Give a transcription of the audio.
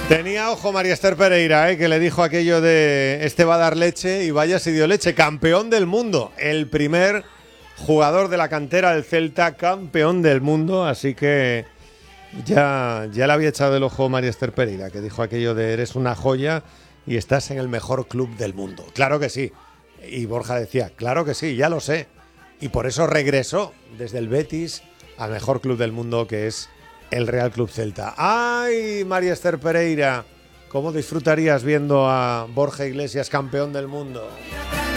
Tenía ojo María Esther Pereira, que le dijo aquello de este va a dar leche y vaya si dio leche. Campeón del mundo, el primer jugador de la cantera del Celta, campeón del mundo, así que ya le había echado el ojo María Esther Pereira, que dijo aquello de eres una joya y estás en el mejor club del mundo. Claro que sí. Y Borja decía, claro que sí, ya lo sé. Y por eso regresó desde el Betis al mejor club del mundo, que es el Real Club Celta. ¡Ay, María Esther Pereira! ¿Cómo disfrutarías viendo a Borja Iglesias campeón del mundo?